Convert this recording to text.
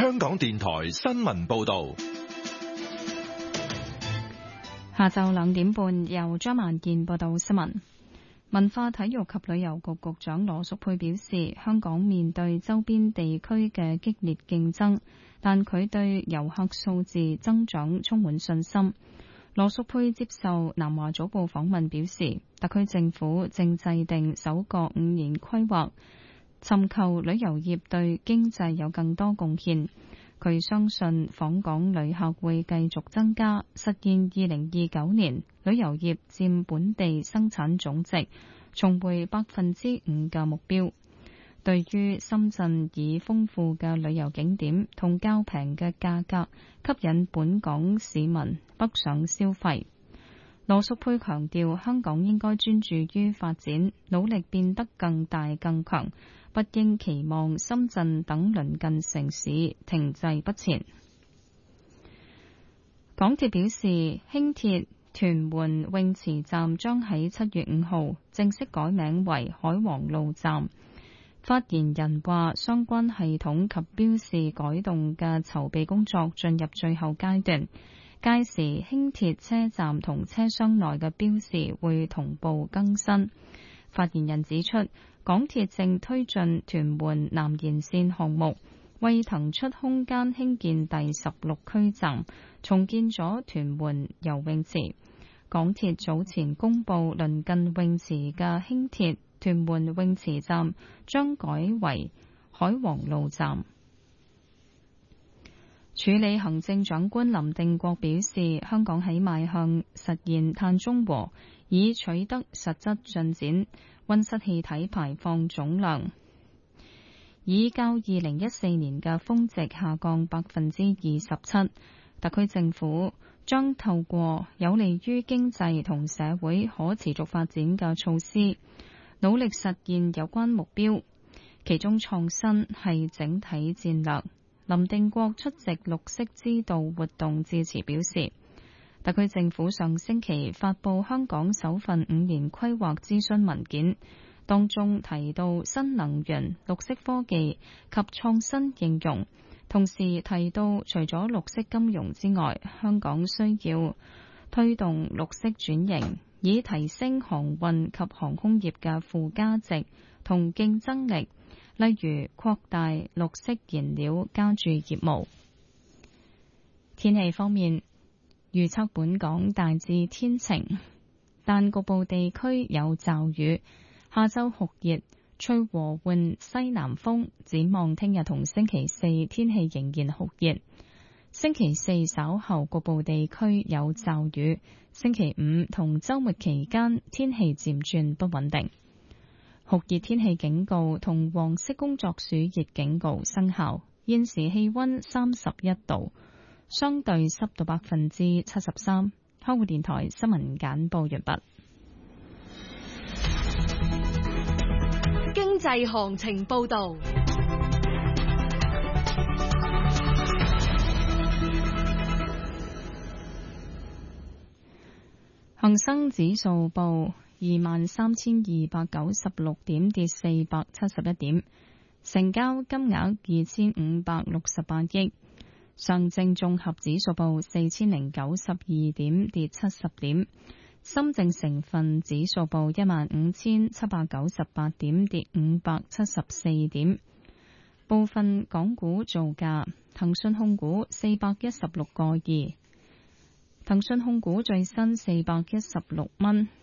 香港電台新聞報道。 下晝2點半，由張萬健報道新聞。文化體育及旅遊局局長羅淑佩表示，香港面對周邊地區嘅激烈競爭，但佢對遊客數字增長充滿信心。羅淑佩接受南華早報訪問表示，特區政府正制定首個5年規劃，尋求旅遊業對經濟有更多貢獻。佢相信訪港旅客會繼續增加，實現2029年旅遊業佔本地生產總值重回5%嘅目標。對於深圳以豐富嘅旅遊景點同較平嘅價格吸引本港市民北上消費，羅淑佩強調香港應該專注於發展，努力變得更大更強，不應期望深圳等鄰近城市停滯不前。港鐵表示，輕鐵屯門泳池站將喺7月5號正式改名為海皇路站。發言人話，相關系統及標示改動嘅籌備工作進入最後階段，屆時輕鐵車站同車廂內嘅標示會同步更新。發言人指出，港鐵正推進屯門南延線項目，為騰出空間興建第16區站，重建咗屯門游泳池。港鐵早前公布鄰近泳池嘅輕鐵屯門泳池站將改為海皇路站。署理行政長官林定國表示，香港喺邁向實現碳中和已取得實質進展，溫室氣體排放總量已較2014年嘅峰值下降27%。特區政府將透過有利於經濟同社會可持續發展嘅措施，努力實現有關目標，其中創新係整體戰略。林定國出席綠色之道活動致辭表示，特區政府上星期發布香港首份5年規劃諮詢文件，當中提到新能源、綠色科技及創新應用，同時提到除咗綠色金融之外，香港需要推動綠色轉型，以提升航運及航空業嘅附加值同競爭力，例如擴大綠色燃料加注業務。天氣方面，預測本港大致天晴，但局部地區有驟雨。下週酷熱，吹和緩西南風。展望聽日同星期四天氣仍然酷熱。星期四稍後局部地區有驟雨。星期五同週末期間天氣漸轉不穩定。酷熱天氣警告同黃色工作暑熱警告生效。現時氣溫31度，相對濕度73%。香港電台新聞簡報完畢。 經濟行情報道。 恒生指數報23,296點，跌471點，成交金額2568億。上證綜合指數報4092點，跌70點。深證成分指數報15,798點，跌574點。部分港股造價：騰訊控股416個2，騰訊控股最新416蚊，